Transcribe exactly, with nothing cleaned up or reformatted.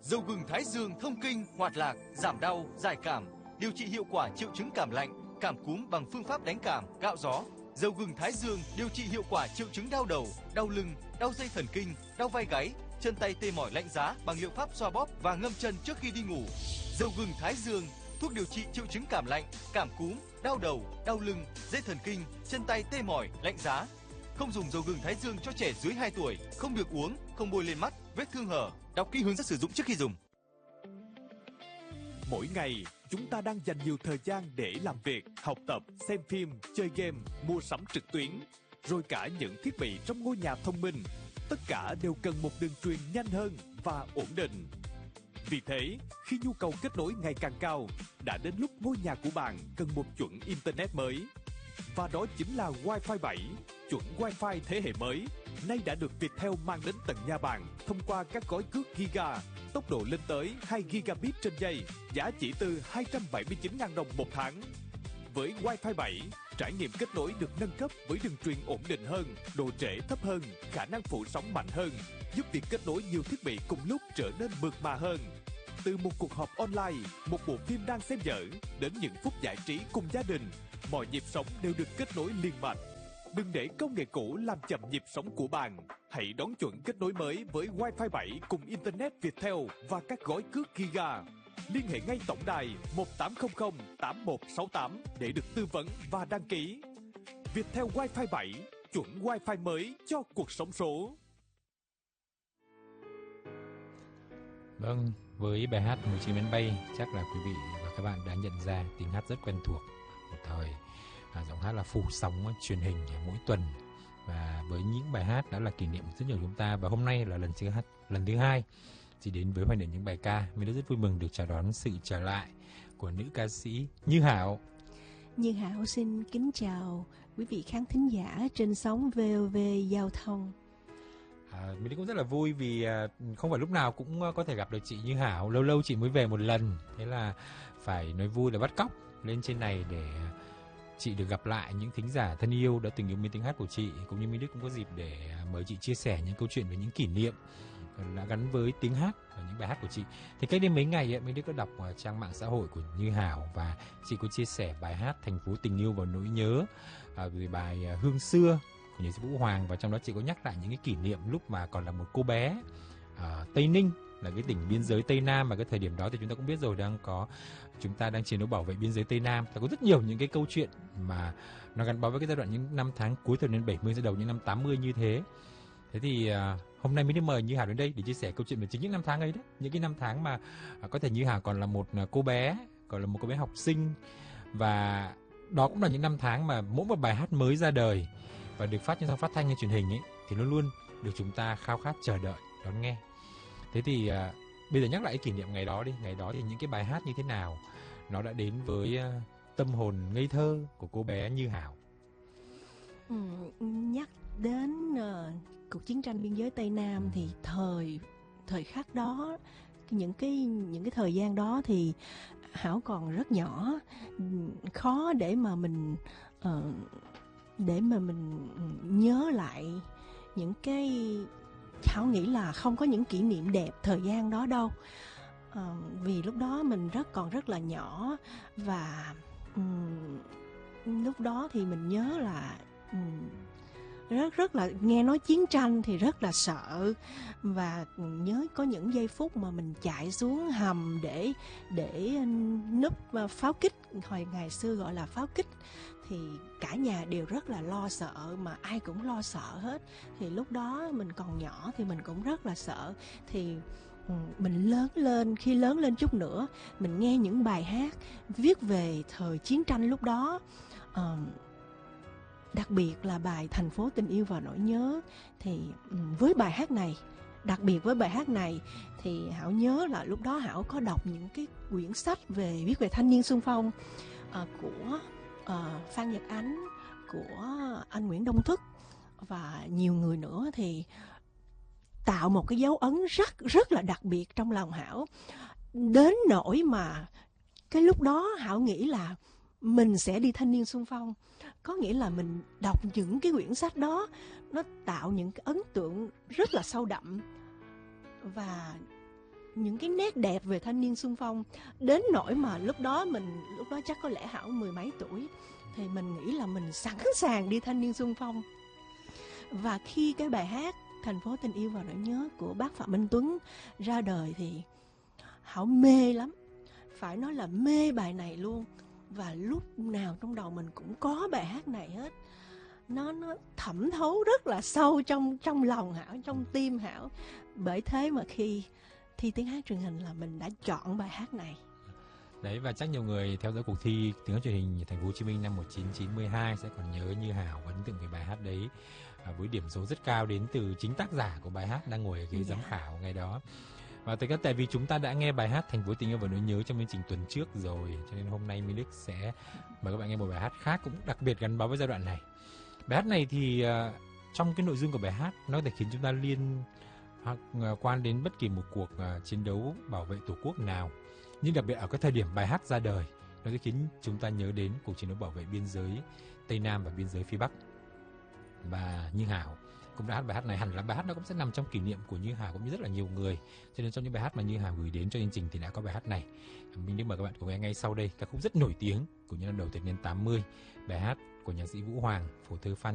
Dầu gừng Thái Dương thông kinh, hoạt lạc, giảm đau, giải cảm, điều trị hiệu quả triệu chứng cảm lạnh, cảm cúm bằng phương pháp đánh cảm, gạo gió. Dầu gừng Thái Dương điều trị hiệu quả triệu chứng đau đầu, đau lưng, đau dây thần kinh, đau vai gáy, chân tay tê mỏi lạnh giá bằng liệu pháp xoa bóp và ngâm chân trước khi đi ngủ. Dầu gừng Thái Dương, thuốc điều trị triệu chứng cảm lạnh, cảm cúm, đau đầu, đau lưng, dây thần kinh, chân tay tê mỏi, lạnh giá. Không dùng dầu gừng Thái Dương cho trẻ dưới hai tuổi, không được uống, không bôi lên mắt, vết thương hở. Đọc kỹ hướng dẫn sử dụng trước khi dùng. Mỗi ngày, chúng ta đang dành nhiều thời gian để làm việc, học tập, xem phim, chơi game, mua sắm trực tuyến, rồi cả những thiết bị trong ngôi nhà thông minh. Tất cả đều cần một đường truyền nhanh hơn và ổn định. Vì thế, khi nhu cầu kết nối ngày càng cao, đã đến lúc ngôi nhà của bạn cần một chuẩn Internet mới. Và đó chính là Wi-Fi bảy, chuẩn Wi-Fi thế hệ mới, nay đã được Viettel mang đến tận nhà bạn thông qua các gói cước Giga, tốc độ lên tới hai gigabit trên giây, giá chỉ từ hai trăm bảy mươi chín nghìn đồng một tháng. Với Wi-Fi bảy, trải nghiệm kết nối được nâng cấp với đường truyền ổn định hơn, độ trễ thấp hơn, khả năng phủ sóng mạnh hơn, giúp việc kết nối nhiều thiết bị cùng lúc trở nên mượt mà hơn. Từ một cuộc họp online, một bộ phim đang xem dở, đến những phút giải trí cùng gia đình, mọi nhịp sống đều được kết nối liền mạch. Đừng để công nghệ cũ làm chậm nhịp sống của bạn. Hãy đón chuẩn kết nối mới với Wi-Fi bảy cùng Internet Viettel và các gói cước Giga. Liên hệ ngay tổng đài một tám không không tám một sáu tám để được tư vấn và đăng ký. Viettel Wi-Fi bảy, chuẩn Wi-Fi mới cho cuộc sống số. Vâng, với bài hát Một chiếc máy bay, chắc là quý vị và các bạn đã nhận ra tiếng hát rất quen thuộc. Một thời, à, giọng hát là phủ sóng truyền hình mỗi tuần. Và với những bài hát đã là kỷ niệm rất nhiều chúng ta. Và hôm nay là lần thứ hát lần thứ hai thì đến với hoài niệm những bài ca. Mình rất vui mừng được chào đón sự trở lại của nữ ca sĩ Như Hảo. Như Hảo xin kính chào quý vị khán thính giả trên sóng vê o vê Giao thông. À, mình cũng rất là vui vì à, không phải lúc nào cũng có thể gặp được chị Như Hảo. Lâu lâu chị mới về một lần, thế là phải nói vui là bắt cóc lên trên này để chị được gặp lại những thính giả thân yêu đã từng yêu mến tiếng hát của chị. Cũng như Minh Đức cũng có dịp để mời chị chia sẻ những câu chuyện về những kỷ niệm đã gắn với tiếng hát và những bài hát của chị. Thì cách đây mấy ngày ấy, Minh Đức có đọc trang mạng xã hội của Như Hảo và chị có chia sẻ bài hát Thành phố tình yêu và nỗi nhớ, à, về bài Hương xưa của nhạc sĩ Vũ Hoàng, và trong đó chị có nhắc lại những cái kỷ niệm lúc mà còn là một cô bé ở Tây Ninh, là cái tỉnh biên giới Tây Nam, mà cái thời điểm đó thì chúng ta cũng biết rồi, đang có chúng ta đang chiến đấu bảo vệ biên giới Tây Nam. Và có rất nhiều những cái câu chuyện mà nó gắn bó với cái giai đoạn những năm tháng cuối thập niên bảy mươi, đầu những năm tám mươi như thế. Thế thì uh, hôm nay mình đi mời Như Hảo đến đây để chia sẻ câu chuyện về chính những năm tháng ấy đó, những cái năm tháng mà uh, có thể Như Hảo còn là một uh, cô bé, còn là một cô bé học sinh, và đó cũng là những năm tháng mà mỗi một bài hát mới ra đời và được phát trên sóng phát thanh hay truyền hình ấy thì luôn luôn được chúng ta khao khát chờ đợi đón nghe. Thế thì uh, bây giờ nhắc lại cái kỷ niệm ngày đó đi, ngày đó thì những cái bài hát như thế nào nó đã đến với uh, tâm hồn ngây thơ của cô bé Như Hảo. Ừ, nhắc đến uh, cuộc chiến tranh biên giới Tây Nam thì thời thời khắc đó, những cái những cái thời gian đó thì Hảo còn rất nhỏ, khó để mà mình uh, để mà mình nhớ lại những cái. Hảo nghĩ là không có những kỷ niệm đẹp thời gian đó đâu, à, vì lúc đó mình rất còn rất là nhỏ, và um, lúc đó thì mình nhớ là um, rất rất là nghe nói chiến tranh thì rất là sợ, và nhớ có những giây phút mà mình chạy xuống hầm để để núp pháo kích, hồi ngày xưa gọi là pháo kích, thì cả nhà đều rất là lo sợ, mà ai cũng lo sợ hết. Thì lúc đó mình còn nhỏ thì mình cũng rất là sợ. Thì mình lớn lên, khi lớn lên chút nữa, mình nghe những bài hát viết về thời chiến tranh lúc đó, uh, đặc biệt là bài Thành phố tình yêu và nỗi nhớ. Thì với bài hát này, đặc biệt với bài hát này thì Hảo nhớ là lúc đó Hảo có đọc những cái quyển sách về viết về thanh niên xung phong uh, của uh, Phan Nhật Ánh, của anh Nguyễn Đông Thức và nhiều người nữa, thì tạo một cái dấu ấn rất rất là đặc biệt trong lòng Hảo, đến nỗi mà cái lúc đó Hảo nghĩ là mình sẽ đi thanh niên xung phong. Có nghĩa là mình đọc những cái quyển sách đó, nó tạo những cái ấn tượng rất là sâu đậm. Và những cái nét đẹp về thanh niên xung phong, đến nỗi mà lúc đó mình lúc đó chắc có lẽ Hảo mười mấy tuổi, thì mình nghĩ là mình sẵn sàng đi thanh niên xung phong. Và khi cái bài hát Thành phố tình yêu và nỗi nhớ của bác Phạm Minh Tuấn ra đời thì Hảo mê lắm, phải nói là mê bài này luôn. Và lúc nào trong đầu mình cũng có bài hát này hết. Nó nó thẩm thấu rất là sâu trong trong lòng Hảo, trong tim Hảo. Bởi thế mà khi thi tiếng hát truyền hình là mình đã chọn bài hát này. Đấy, và chắc nhiều người theo dõi cuộc thi tiếng hát truyền hình Thành phố Hồ Chí Minh năm một nghìn chín trăm chín mươi hai sẽ còn nhớ Như Hảo và ấn tượng về bài hát đấy, à, với điểm số rất cao đến từ chính tác giả của bài hát đang ngồi ở ghế Dạ. giám khảo ngày đó. Và thực ra tại vì chúng ta đã nghe bài hát Thành phố tình yêu và nỗi nhớ trong chương trình tuần trước rồi, cho nên hôm nay Minh Đức sẽ mời các bạn nghe một bài hát khác cũng đặc biệt gắn bó với giai đoạn này. Bài hát này thì uh, trong cái nội dung của bài hát nó có thể khiến chúng ta liên hoặc uh, quan đến bất kỳ một cuộc uh, chiến đấu bảo vệ tổ quốc nào. Nhưng đặc biệt ở cái thời điểm bài hát ra đời, nó sẽ khiến chúng ta nhớ đến cuộc chiến đấu bảo vệ biên giới Tây Nam và biên giới phía Bắc. Và Như Hảo cũng đã hát bài hát này, hẳn là bài hát nó cũng sẽ nằm trong kỷ niệm của Như Hảo cũng như rất là nhiều người. Cho nên trong những bài hát mà Như Hảo gửi đến cho chương trình thì đã có bài hát này. Mình đi mời các bạn cùng nghe ngay sau đây ca khúc rất nổi tiếng của những năm đầu thập niên tám mươi, bài hát của nhạc sĩ Vũ Hoàng, phổ thơ Phan